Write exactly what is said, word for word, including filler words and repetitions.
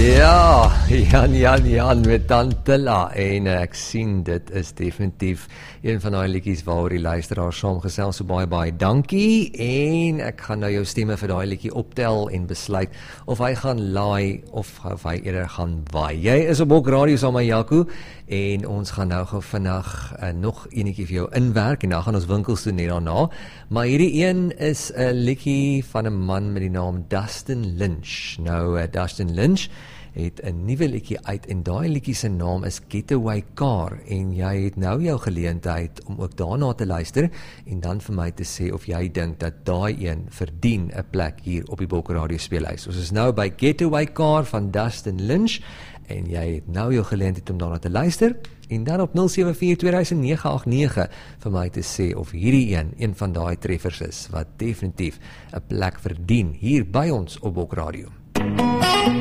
Ja, Jan, Jan, Jan met Tantilla en ek sien dit is definitief een van die liedjies waaroor die luisteraars saamgesels, so baie baie dankie en ek gaan nou jou stemme vir daai liedjie optel en besluit of hy gaan laai of, of hy eerder gaan waai. Jy is op Bok Radio saam met Jaco en ons gaan nou gou vinnig uh, nog enetjie vir jou inwerk en dan gaan ons winkels toe net daarna, maar hierdie een is 'n liedjie van 'n man met die naam Dustin Lynch. Nou uh, Dustin Lynch het 'n nuwe liedjie uit en daai liedjie se naam is Getaway Car en jy het nou jou geleentheid om ook daarna te luister en dan vir my te sê of jy dink dat daai een verdien 'n plek hier op die Bok Radio speellys. Ons is nou by Getaway Car van Dustin Lynch en jy het nou jou geleentheid om daarna te luister en dan op nul sewe vier twee nege agt nege vir my te sê of hierdie een een van daai treffers is wat definitief 'n plek verdien hier by ons op Bok Radio.